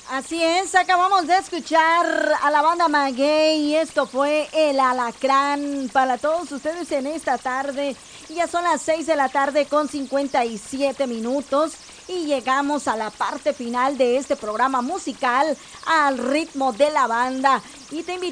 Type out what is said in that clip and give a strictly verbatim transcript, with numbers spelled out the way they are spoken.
Así es, acabamos de escuchar a la banda Maguey y esto fue El Alacrán para todos ustedes en esta tarde. Ya son las seis de la tarde con cincuenta y siete minutos y llegamos a la parte final de este programa musical al ritmo de la banda. Y te invito